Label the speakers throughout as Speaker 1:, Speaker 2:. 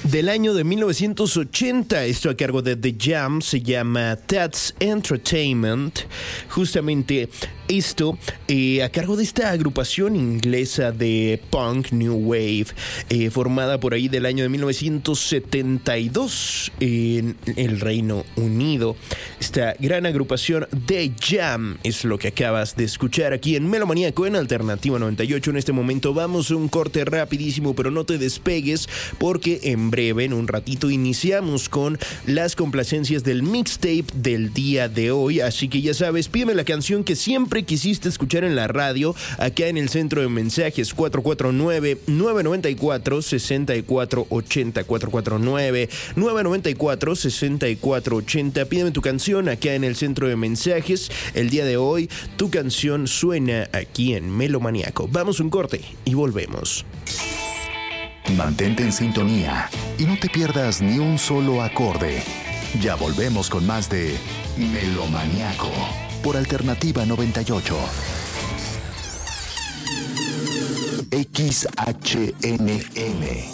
Speaker 1: del año de 1980. Esto a cargo de The Jam, se llama That's Entertainment. Justamente esto a cargo de esta agrupación inglesa de punk new wave, formada por ahí del año de 1972 en el Reino Unido. Esta gran agrupación The Jam es lo que acabas de escuchar aquí en Melomaníaco en Alternativa 98. En este momento vamos a un corte rapidísimo, pero no te despegues porque en breve, en un ratito, iniciamos con las complacencias del mixtape del día de hoy. Así que ya sabes, pídeme la canción que siempre quisiste escuchar en la radio, acá en el centro de mensajes 449-994-6480, 449-994-6480. Pídeme tu canción acá en el centro de mensajes. El día de hoy tu canción suena aquí en Melomaníaco. Vamos a un corte y volvemos.
Speaker 2: Mantente en sintonía y no te pierdas ni un solo acorde. Ya volvemos con más de Melomaníaco por Alternativa 98. XHNN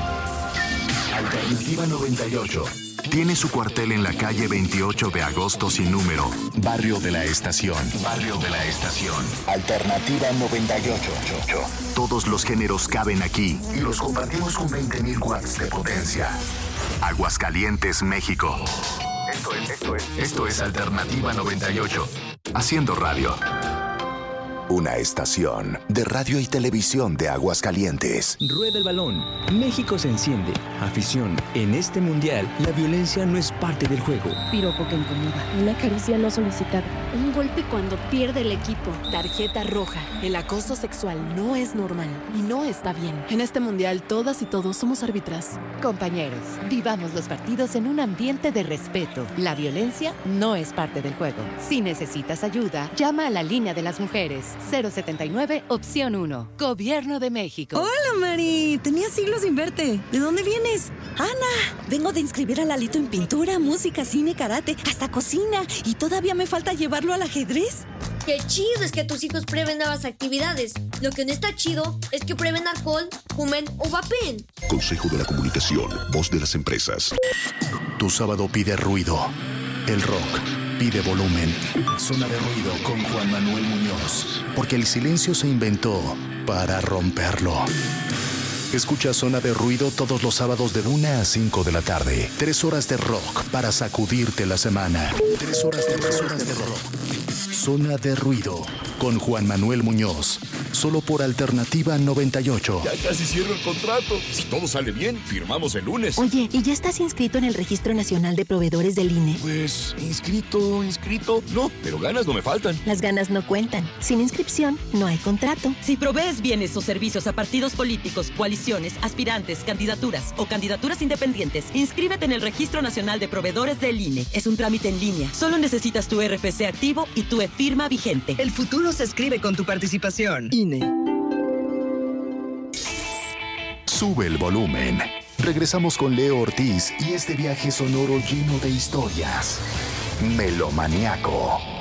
Speaker 2: Alternativa 98 tiene su cuartel en la calle 28 de agosto sin número, Barrio de la Estación. Barrio de la Estación. Alternativa 98. Todos los géneros caben aquí y los compartimos con 20,000 watts de potencia. Aguascalientes, México. Esto es Alternativa 98. Haciendo radio. Una estación de radio y televisión de Aguascalientes.
Speaker 3: Rueda el balón. México se enciende. Afición. En este mundial, la violencia no es parte del juego.
Speaker 4: Piropo que incomoda. Una caricia no solicitada.
Speaker 5: Un golpe cuando pierde el equipo. Tarjeta roja. El acoso sexual no es normal y no está bien. En este mundial, todas y todos somos árbitras.
Speaker 6: Compañeros, vivamos los partidos en un ambiente de respeto. La violencia no es parte del juego. Si necesitas ayuda, llama a la línea de las mujeres. 079, opción 1. Gobierno de México.
Speaker 7: Hola, Mari. Tenía siglos sin verte. ¿De dónde vienes?
Speaker 8: Ana, vengo de inscribir a Lalito en pintura, música, cine, karate, hasta cocina. Y todavía me falta llevarlo al ajedrez.
Speaker 9: Qué chido es que tus hijos prueben nuevas actividades. Lo que no está chido es que prueben alcohol, fumen o vapen.
Speaker 2: Consejo de la Comunicación, voz de las empresas. Tu sábado pide ruido. El rock pide volumen. Zona de ruido con Juan Manuel Muñoz. Porque el silencio se inventó para romperlo. Escucha Zona de Ruido todos los sábados de 1 a 5 de la tarde. 3 horas de rock para sacudirte la semana. 3 horas de rock. Zona de Ruido con Juan Manuel Muñoz. Solo por Alternativa 98.
Speaker 10: Ya casi cierro el contrato. Si todo sale bien, firmamos el lunes.
Speaker 8: Oye, ¿y ya estás inscrito en el Registro Nacional de Proveedores del INE?
Speaker 10: Pues, inscrito. No, pero ganas no me faltan.
Speaker 8: Las ganas no cuentan. Sin inscripción, no hay contrato.
Speaker 6: Si provees bienes o servicios a partidos políticos, coaliciones, aspirantes, candidaturas o candidaturas independientes, inscríbete en el Registro Nacional de Proveedores del INE. Es un trámite en línea. Solo necesitas tu RFC activo y tu e-firma vigente.
Speaker 7: El futuro se escribe con tu participación. INE.
Speaker 2: Sube el volumen. Regresamos con Leo Ortiz y este viaje sonoro lleno de historias. Melomaníaco.